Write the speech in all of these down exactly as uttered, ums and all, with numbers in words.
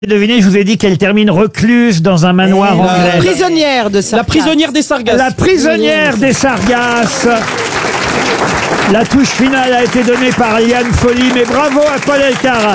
Devinez, je vous ai dit qu'elle termine recluse dans un manoir la anglais. prisonnière de Sargasses. La prisonnière des Sargasses. La prisonnière des Sargasses. La touche finale a été donnée par Liane Folly, mais bravo à Paul Elkarat.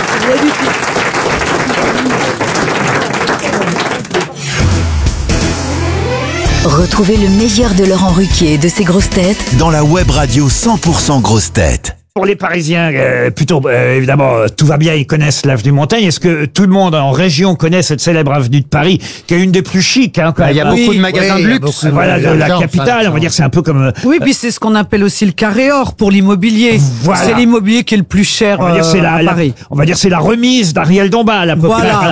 Retrouvez le meilleur de Laurent Ruquier et de ses grosses têtes dans la web radio cent pour cent grosses têtes. Pour les Parisiens, euh, plutôt euh, évidemment, euh, tout va bien, ils connaissent l'avenue Montaigne. Est-ce que tout le monde en région connaît cette célèbre avenue de Paris, qui est une des plus chics, hein, quand Il y a même. beaucoup Oui, de magasins oui, de il y a luxe. beaucoup, voilà, de la capitale. On va dire, c'est un peu comme. euh, Oui, puis c'est ce qu'on appelle aussi le carré or pour l'immobilier. Voilà. C'est l'immobilier qui est le plus cher On va dire, c'est euh, la, à la- Paris. on va dire, c'est la remise d'Ariel Dombal, à peu Voilà.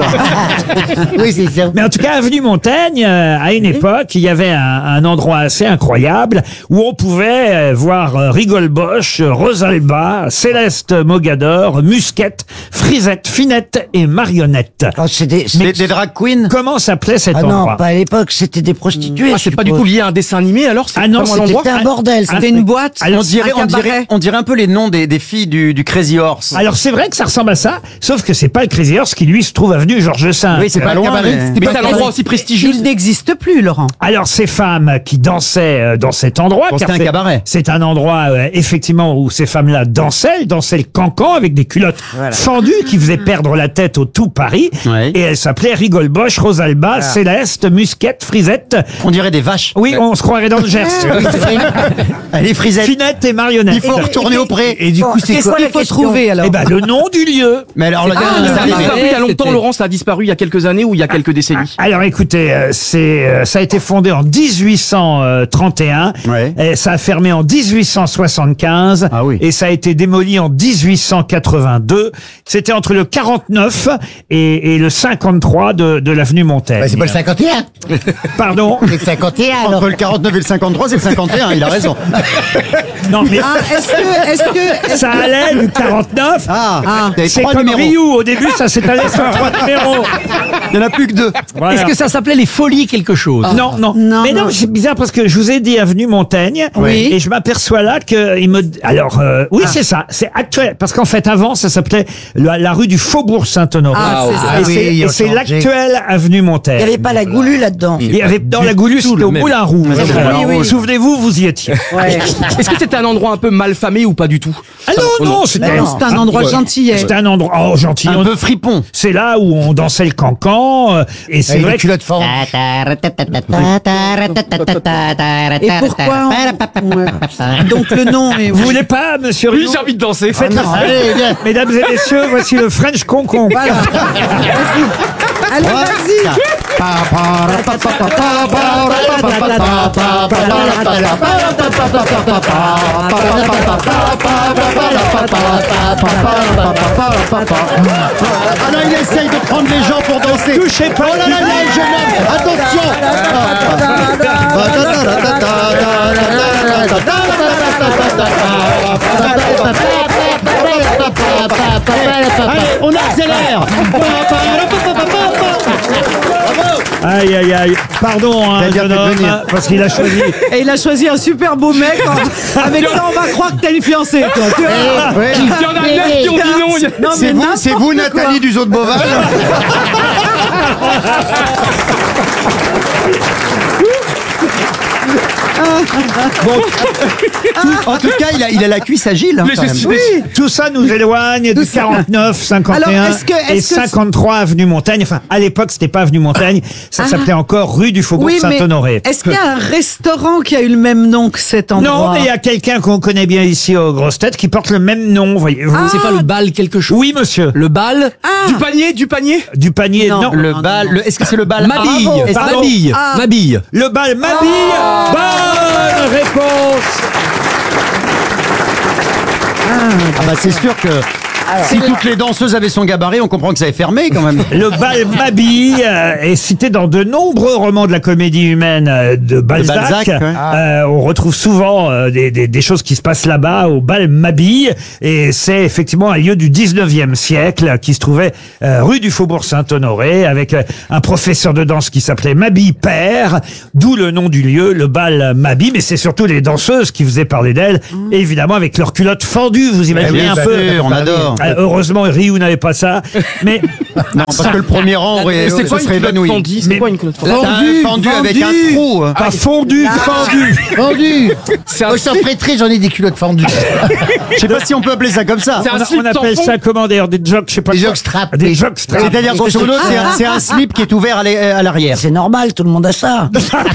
près. Oui, c'est ça. Mais en tout cas, avenue Montaigne, euh, à une époque, il y avait un, un endroit assez incroyable où on pouvait euh, voir euh, Rigole Bosch, euh, Rosalba, Céleste Mogador, Musquette, Frisette, Finette et Marionnette. Oh, c'est des, c'est- Des, des drag queens. Comment s'appelait cet ah non, endroit? pas à l'époque, c'était des prostituées. Ah, c'est je pas du suppose. tout lié à un dessin animé, alors c'est Ah non, vraiment l'endroit. C'était un bordel. Ah, C'était une boîte. Alors, On dirait, un on dirait, cabaret. on dirait un peu les noms des, des filles du, du Crazy Horse. Alors c'est vrai que ça ressemble à ça, sauf que c'est pas le Crazy Horse qui lui se trouve avenue Georges V. Oui, c'est pas Euh, loin, mais- Mais c'est un endroit aussi prestigieux. Il n'existe plus, Laurent. Alors ces femmes qui dansaient euh, dans cet endroit, Bon, car c'était un c'est- cabaret. c'est un endroit euh, effectivement où ces femmes-là dansaient, elles dansaient le cancan avec des culottes fendues qui faisaient perdre la tête au tout Paris. Ouais. Et elles s'appelaient Rigole Bosch, Rosalba, Céleste, Musquette, Frisette. On dirait des vaches. Oui, on se croirait dans le Gers. Elle est frisette. Finette et Marionnette. Il faut retourner au pré. Et du coup, c'est Qu'est-ce quoi qu'il faut trouver alors? Eh ben, le nom du lieu. Mais alors, là, Ah, ça ça a arrive. disparu il y a longtemps, Laurent, ça a disparu il y a quelques années ou il y a quelques décennies. Alors écoutez, euh, c'est euh, ça a été fondé en dix-huit cent trente et un, Ouais. et ça a fermé en dix-huit cent soixante-quinze, Ah oui. et ça a été démoli en dix-huit cent quatre-vingt-deux. C'était entre le quarante-neuf et, et le cinquante-trois de, de l'avenue Montaigne. Bah, c'est pas le cinquante et un. Pardon. C'est le cinquante et un, alors. Entre le quarante-neuf et le cinquante-trois, c'est le cinquante et un, il a raison. Non mais Ah, est-ce que, est-ce que, est-ce ça allait du quarante-neuf. Ah, t'avais C'est trois comme numéros. Ryu, au début ça s'est allé sur trois numéros. Il n'y en a plus que deux. Voilà. Est-ce que ça s'appelait les Folies quelque chose? Non, non, Non, mais non, non. c'est bizarre parce que je vous ai dit avenue Montaigne, Oui. et je m'aperçois là que il me. Alors euh, oui, c'est ça, c'est actuel, parce qu'en fait avant ça s'appelait la, la rue du Faubourg Saint-Honoré, Ah, c'est ça. et oui, c'est ils et ont c'est changé. l'actuelle avenue Montaigne. Il n'y avait pas la goulue là-dedans. Il y avait dans la Goulue, c'était au même. Moulin Rouge. Oui, oui, oui. Souvenez-vous, vous y étiez. Est-ce que c'était un endroit un peu mal famé ou pas du tout? Ah non, non, c'était Non, c'est un endroit gentillet. c'était un endroit oh gentil. Un peu fripon. C'est là où on dansait le cancan, euh, et c'est Avec vrai les que culottes fendues. Et pourquoi on- Ouais. Donc le nom est. vous voulez pas, Monsieur Oui, Rioux, j'ai envie de danser. faites non, la- allez, viens. Mesdames et messieurs, voici le French Concon. Voilà. Vas-y. Allez, vas-y. Ah non, il essaye de prendre les gens pour danser. Touchez pas. Oh là là, il y a un jeune homme. Attention. Allez, on accélère. Aïe, aïe, aïe. Pardon, hein, Il a bien jeune fait de homme, venir. parce qu'il a choisi. Et il a choisi un super beau mec. en- Avec ça, on va croire que t'as une fiancée, toi. Tu vois. Il y en a neuf qui ont dit non. il y a- Non, C'est mais vous, c'est vous, n'importe quoi. Nathalie Duzo de Beauval. En tout cas, il a, il a la cuisse agile. hein, Mais quand je même. suis- Oui. Tout ça nous éloigne du quarante-neuf, cinquante et un Alors, est-ce que- est-ce et que- cinquante-trois avenue Montaigne. Enfin, à l'époque, c'était pas avenue Montaigne, ça Ah. s'appelait encore rue du Faubourg Oui, mais Saint-Honoré. est-ce qu'il y a un restaurant qui a eu le même nom que cet endroit? Non, mais il y a quelqu'un qu'on connaît bien ici aux grosses têtes qui porte le même nom, voyez-vous. Ah. C'est pas le bal quelque chose? Oui, monsieur. Le bal? Ah. Du panier, du panier? Du panier, non. Non. Le bal, le- est-ce que c'est le bal Mabille. Bravo. Est-ce que- Pardon. Mabille. Ah. Mabille. Le bal Mabille. Bonne réponse. Ah bah c'est sûr que si toutes les danseuses avaient son gabarit, on comprend que ça est fermé quand même. Le bal Mabille euh, est cité dans de nombreux romans de la comédie humaine euh, de Balzac. Balzac, ouais. Euh, on retrouve souvent euh, des, des, des choses qui se passent là-bas au bal Mabille, et c'est effectivement un lieu du dix-neuvième siècle qui se trouvait euh, rue du Faubourg Saint-Honoré, avec euh, un professeur de danse qui s'appelait Mabille Père, d'où le nom du lieu, le bal Mabille. Mais c'est surtout les danseuses qui faisaient parler d'elles, évidemment avec leurs culottes fendues, vous imaginez bien un peu. sûr, on adore. Ah, heureusement, Ryu n'avait pas ça. Mais Non, parce que le premier rang aurait, C'est quoi se une serait culotte évanoui. fondue C'est Mais- quoi une culotte fondue Fendu, fendu avec un trou. hein. pas fondu, fendu. Vendu. C'est un Moi, je t'en slip- prêterai, j'en ai des culottes fendues. Je sais pas si on peut appeler ça comme ça. C'est un On, a- slip on appelle tampon. ça comment d'ailleurs des jogs, je sais pas. Des quoi. jockstraps. Des jockstraps. C'est-à-dire, grosso modo, c'est un, c'est un slip qui est ouvert à l'é- à l'arrière. C'est normal, tout le monde a ça.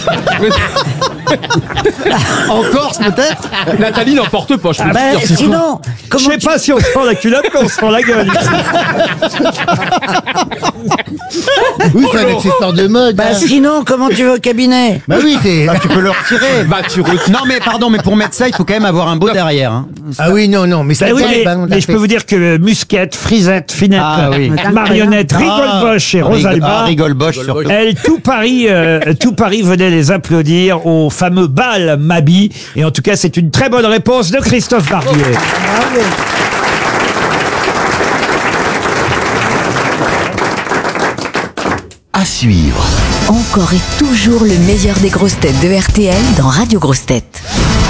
En Corse, peut-être. Nathalie n'en porte pas, je peux Ben, te dire. sinon, Je comment sais tu... pas si on se prend la culotte, mais on se prend la gueule. Oui, c'est un accessoire de mode. Bah, hein. sinon, comment tu vas au cabinet Bah oui, t'es... Bah, tu peux le retirer. Bah, tu retires. Non, mais pardon, mais pour mettre ça, il faut quand même avoir un beau derrière. hein. Ah oui, non, non, mais ça Ben oui, tient, mais, ben, on mais l'a je fait. peux vous dire que Musquette, Frisette, Finette, Ah oui. Marionnette, Rigolboche et Ah, Rosalba, Rigolboche, surtout. elle, tout Paris, euh, tout Paris venait les applaudir au fameux bal Mabi. Et en tout cas, c'est une très bonne réponse de Christophe Barbier. À suivre. Encore et toujours le meilleur des grosses têtes de R T L dans Radio Grosses Têtes.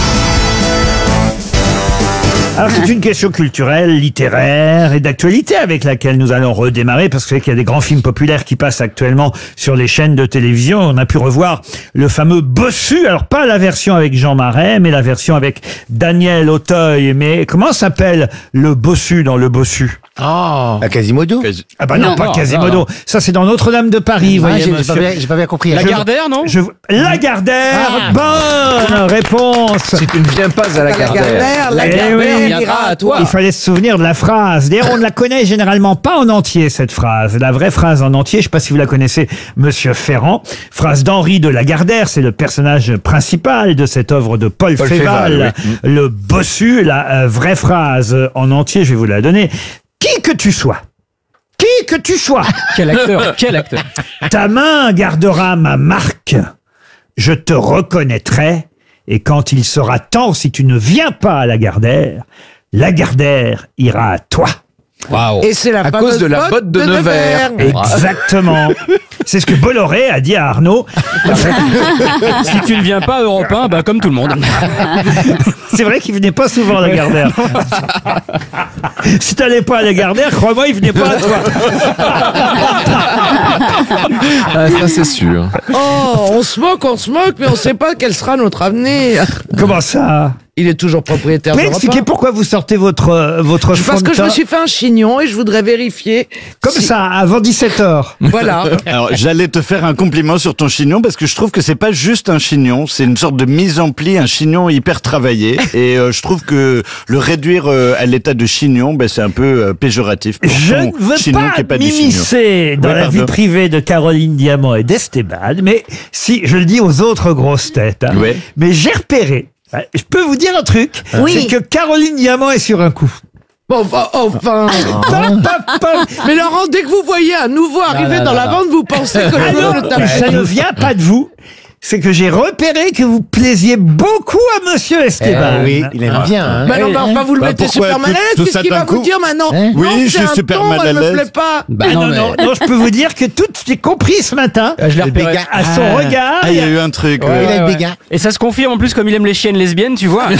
Alors c'est une question culturelle, littéraire et d'actualité avec laquelle nous allons redémarrer parce que c'est qu'il y a des grands films populaires qui passent actuellement sur les chaînes de télévision. On a pu revoir le fameux Bossu, alors pas la version avec Jean Marais, mais la version avec Daniel Auteuil. Mais comment s'appelle le Bossu dans le Bossu? À Quasimodo. Ah bah non, Non, pas non, Quasimodo. non, non. Ça c'est dans Notre-Dame de Paris, Ah, voyez j'ai monsieur. j'ai pas, bien- j'ai pas bien compris. La Je- Gardère, non Je... Lagardère, bonne réponse. Si tu ne viens pas à la Gardère. la Eh Gardère oui. viendra à toi. Il fallait se souvenir de la phrase. D'ailleurs, on ne la connaît généralement pas en entier, cette phrase. La vraie phrase en entier, je ne sais pas si vous la connaissez, Monsieur Ferrand. Phrase d'Henri de Lagardère, c'est le personnage principal de cette œuvre de Paul, Paul Féval, Féval, le bossu. La euh, vraie phrase en entier, je vais vous la donner. Qui que tu sois, qui que tu sois, Quel acteur Quel acteur ta main gardera ma marque. Je te reconnaîtrai. Et quand il sera temps, si tu ne viens pas à Lagardère, Lagardère ira à toi. Waouh. Et c'est la À fameuse cause de la botte de Nevers. Exactement. C'est ce que Bolloré a dit à Arnaud. Si tu ne viens pas à Europe un, bah comme tout le monde. C'est vrai qu'il venait pas souvent à Lagardère. Si t'allais pas à Lagardère, crois-moi, il venait pas à toi. Ah, ça c'est sûr. Oh, on se moque, on se moque, mais on sait pas quel sera notre avenir. Comment ça? Il est toujours propriétaire Mais d'Europe expliquez un. pourquoi vous sortez votre, euh, votre fond Parce de que je me teint suis fait un chignon et je voudrais vérifier. comme si- ça, avant dix-sept heures. Voilà. Alors, j'allais te faire un compliment sur ton chignon parce que je trouve que c'est pas juste un chignon, c'est une sorte de mise en pli, un chignon hyper travaillé. Et euh, je trouve que le réduire euh, à l'état de chignon, ben, c'est un peu euh, péjoratif pour Je ton ne veux chignon pas qui est pas du chignon. m'immiscer dans Ouais, la pardon. vie privée de Caroline Diamant et d'Esteban, mais si, je le dis aux autres grosses têtes, hein, Ouais. mais j'ai repéré, hein, je peux vous dire un truc, Oui. c'est que Caroline Diamant est sur un coup. Bon, enfin, enfin. Pam, pam, pam. Mais Laurent, dès que vous voyez un nouveau arriver dans la bande, vous pensez que Ah le non, le tape. ça ne vient pas de vous. C'est que j'ai repéré que vous plaisiez beaucoup à Monsieur Esteban. oui, il aime bien. Hein. Bah non, bah enfin, vous le Bah, mettez pourquoi super mal à tout- l'aise. tout Qu'est-ce ça qu'il d'un va vous coup dire maintenant Hein Oui, Non, je c'est suis un super ton, mal à elle me l'aise. plaît pas. Bah Ah non, non, non, je peux vous dire que tout, j'ai compris ce matin, Je l'ai repéré. à son Ah. regard, Ah, il y a eu un truc. Ouais, ouais. Il a ouais, le ouais. dégât. Et ça se confirme en plus comme il aime les chiennes lesbiennes, tu vois.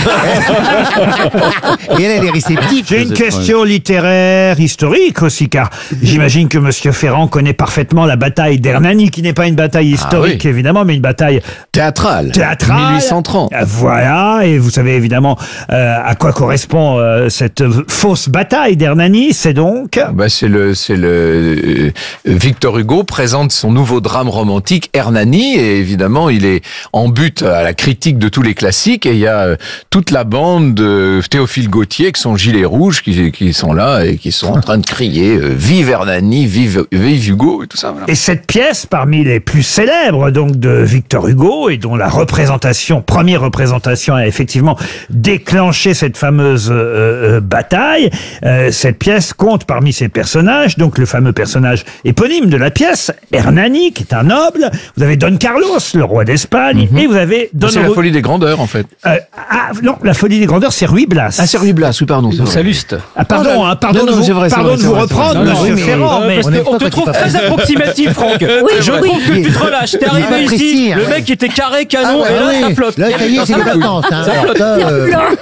Et elle, elle est réceptive. j'ai une Vous êtes- question littéraire, historique aussi, car j'imagine que Monsieur Ferrand connaît parfaitement la bataille d'Hernani, qui n'est pas une bataille historique, oui. évidemment, mais une bataille Théâtral. théâtrale. mille huit cent trente. Euh, Voilà, et vous savez évidemment euh, à quoi correspond euh, cette euh, fausse bataille d'Hernani, c'est donc... Bah, c'est le, c'est le, euh, Victor Hugo présente son nouveau drame romantique Hernani et évidemment il est en but à la critique de tous les classiques et il y a euh, toute la bande de Théophile Gautier avec son gilet rouge qui, qui sont là et qui sont en train de crier euh, vive Hernani, vive, vive Hugo et tout ça. Voilà. Et cette pièce, parmi les plus célèbres donc de Victor Hugo, et dont la représentation, première représentation, a effectivement déclenché cette fameuse euh, euh, bataille, euh, cette pièce compte parmi ses personnages, donc le fameux personnage éponyme de la pièce, Hernani, qui est un noble, vous avez Don Carlos, le roi d'Espagne, et vous avez Don... C'est la Ru- folie des grandeurs en fait. Euh, ah non, la folie des grandeurs, c'est Ruy Blas. Ah c'est Ruy Blas, oui pardon. c'est vrai. Saluste. Ah, pardon, hein, pardon Non, de non, vous, c'est vrai, c'est pardon vrai, de c'est vous vrai, c'est reprendre, vrai. monsieur Non, non, Ferrand, Euh, mais... parce on est qu'on pas te quand trouve il passe. très approximatif, Franck. Oui, Je oui. trouve que tu te relâches. T'es arrivé pas ici, précis, hein. le mec était carré canon, Ah, et là oui. ça flotte. Là, ça y est, c'est Ça les flotte. vacances. Hein. Ça flotte. Ça, euh,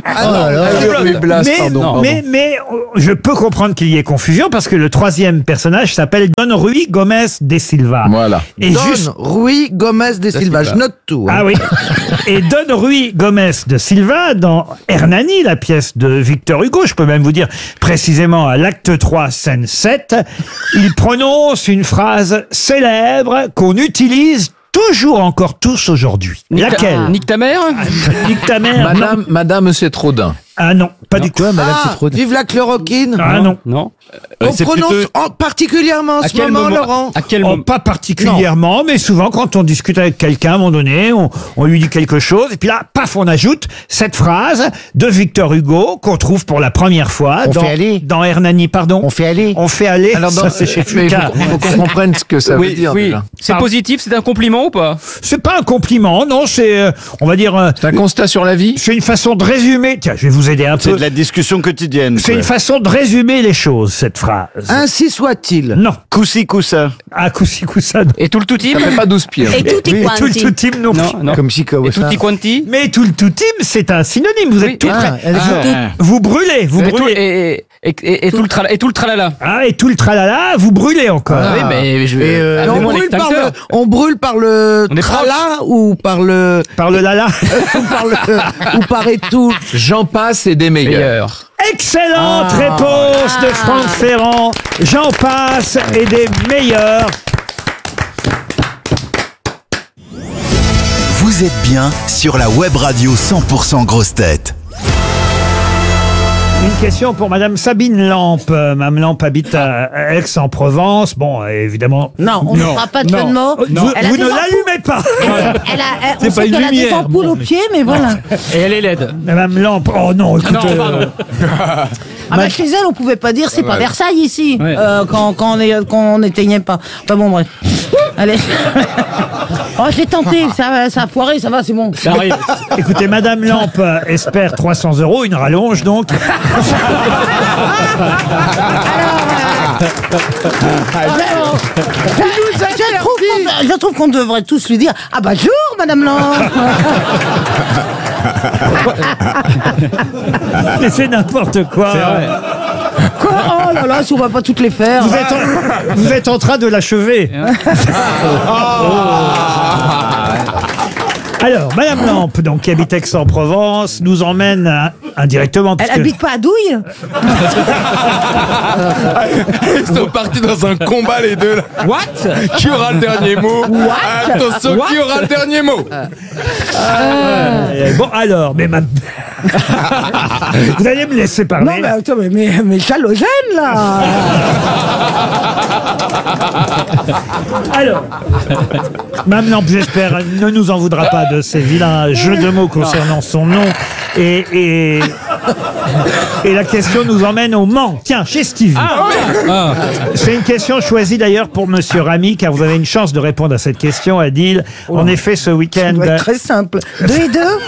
Oh là là. Ah, oui, Blas, mais, pardon, pardon. mais, mais euh, je peux comprendre qu'il y ait confusion parce que le troisième personnage s'appelle Don Rui Gomez de Silva. Voilà. Et Don juste, Rui Gomez de Silva. Je note tout. hein. ah oui. Et Don Rui Gomez de Silva, dans Hernani, la pièce de Victor Hugo, je peux même vous dire précisément à l'acte trois, scène sept, il prononce une phrase célèbre qu'on utilise toujours encore tous aujourd'hui. Nique ta- Laquelle? Nique ta mère. Nique ta mère. non. Madame, Madame, c'est trop d'un. Ah non, pas du tout. Ah, vive la chloroquine. Ah non. Non. On prononce en- particulièrement en À ce quel moment, moment Laurent. À quel Oh, moment pas particulièrement, mais souvent quand on discute avec quelqu'un à un moment donné, on, on lui dit quelque chose, et puis là, paf, on ajoute cette phrase de Victor Hugo qu'on trouve pour la première fois On dans, fait aller. dans Hernani, pardon. On fait aller. On fait aller. Alors, ça dans- c'est chez mais il Fuka. faut, faut qu'on comprenne ce que ça veut Oui, dire. oui. déjà. C'est Pardon. positif, c'est un compliment ou pas? C'est pas un compliment, non, c'est, euh, on va dire, euh, C'est un constat sur la vie. c'est une façon de résumer. Tiens, je vais vous aider un C'est peu. de la discussion quotidienne. C'est quoi. une façon de résumer les choses, cette phrase. Ainsi soit-il. Non, Coussi coussa. à coussi coussa, non. Et tout le tout Ça fait pas douze pieds. Et tout Et est tout le tout team non plus. Non, non. Comme si Et tutti quanti. Mais tout le tout team, c'est un synonyme. Vous êtes Oui. tout Ah, prêts. elle est Vous- tout- Vous brûlez, vous Et tout, brûlez. et, et, et, et tout le trala, et tout le tralala. Ah, et tout le tralala, vous brûlez encore. Oui, mais je Et, euh, on, appelez-moi brûle par le, l'extincteur. on brûle par le On est trala ou par le Par le lala. ou par le ou par et tout. J'en passe et des meilleurs. Meilleur. Excellente réponse de Franck Ferrand. J'en passe et des meilleurs. Vous êtes bien sur la web radio cent pour cent Grosses Têtes. Une question pour Madame Sabine Lampe. Euh, Mme Lampe habite à Aix-en-Provence. Bon, euh, évidemment. Non, on ne fera pas de jeu de mots. Vous, Elle a vous des ne ampoules. l'allumez pas. Elle a, elle- on sait qu'elle a des ampoules aux pieds, mais voilà. Et elle est laide. Madame Lampe. Oh non, écoute. Non, euh, pardon. Ah bah chez elle, on pouvait pas dire c'est pas Versailles ici, Ouais. euh, quand, quand on est- quand on n'éteignait pas. Enfin bon, bref. Allez. Oh, j'ai tenté, ça, ça a foiré, ça va, c'est bon. Ça arrive. écoutez, Madame Lampe euh, espère trois cents euros, une rallonge donc. Je trouve qu'on- je trouve qu'on devrait tous lui dire ah bah jour, Madame Lampe. Mais c'est n'importe quoi. C'est vrai. Quoi Oh là là, si on va pas toutes les faire. Vous êtes, en, vous êtes en train de l'achever. Alors, Madame Lampe, donc, qui habite Aix-en-Provence, nous emmène euh, indirectement. Elle puisque- habite pas à Douille. Ils sont partis dans un combat les deux là. What? Qui aura le dernier mot? What Attention, qui aura le dernier mot? Euh, bon, alors, mais ma- vous allez me laisser parler. Non mais attends, mais, mais, mais Chalogène là. Alors, Mme Lampe, j'espère, ne nous en voudra pas de ces vilains jeux de mots concernant son nom. Et, et, et la question nous emmène au Mans. Tiens, chez Stevie. Ah. C'est une question choisie d'ailleurs pour Monsieur Ramy, car vous avez une chance de répondre à cette question, Adil. En effet, ce Ça week-end, doit être très simple. Deux et deux.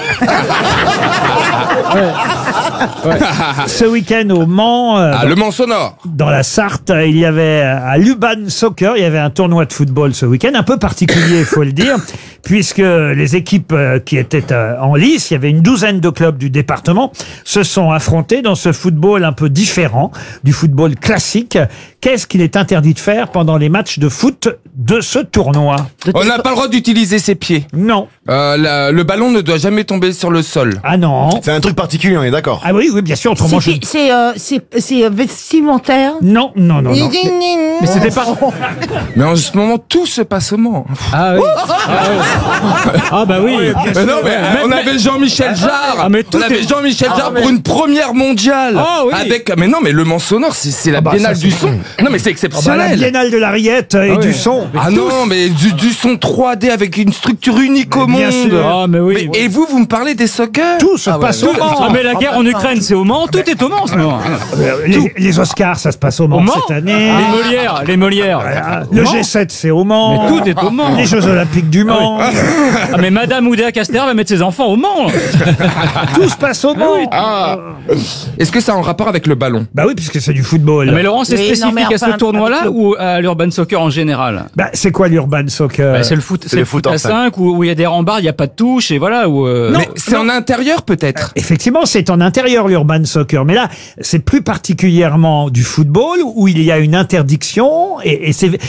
ce week-end au Mans, euh, Ah, le Mans sonore. dans la Sarthe, il y avait à Luban Soccer, il y avait un tournoi de football ce week-end, un peu particulier, il faut le dire, puisque les équipes euh, qui étaient euh, en lice, il y avait une douzaine de clubs du département, se sont affrontés dans ce football un peu différent du football classique. Qu'est-ce qu'il est interdit de faire pendant les matchs de foot de ce tournoi? On n'a pas le droit d'utiliser ses pieds. Non. Euh, la- le ballon ne doit jamais tomber sur le sol. Ah non. C'est un truc particulier, on est d'accord. Ah oui, oui, bien sûr, autrement je... C'est c'est, euh, c'est- c'est, euh, vestimentaire. Non, non, non, non. Mais c'était pas. Mais en ce moment, tout se passe au Mans. Ah oui. Ah bah oui. Mais non, mais Même- on avait Jean-Michel Jarre. Ah, mais tout on avait est- Jean-Michel Ah, Jarre mais- pour une première mondiale. Ah, oui. Avec, mais non, mais le Mans sonore, c'est c'est la bah, biennale ça, du c'est- son. Non, mais c'est Ah bah, la exceptionnel. biennale de la rillette et du son. Ah non, mais du, du son trois D avec une structure unique au bien monde. sûr. Ah mais oui. Mais- et vous, vous me parlez des soccer? Tout se Ah ouais, passe tout- au Mans. Ah mais la guerre en Ukraine c'est au Mans, tout est au Mans en ce moment. Euh, Les, les Oscars, ça se passe au Mans Au Mans cette année. Les Molières, les Molières. Voilà. Le Mans. G sept, c'est au Mans. Mais tout est au Mans. Les Jeux Olympiques du Mans. Ah mais Madame Oudéa Castéra va mettre ses enfants au Mans. Tout se passe au Mans. Ah. Est-ce que ça a un rapport avec le ballon? Bah oui, puisque c'est du football. Mais Laurent c'est Oui, non, spécifique. mais à ce enfin, tournoi-là avec le- ou à l'urban soccer en général? Bah, c'est quoi l'urban soccer? Bah, c'est le foot, c'est le foot à cinq où où il y a des rembarres, il n'y a pas de touche et voilà. Où, euh, Mais c'est en intérieur peut-être. Effectivement, c'est en intérieur l'urban soccer, mais là, c'est plus particulièrement du football où il y a une interdiction et, et c'est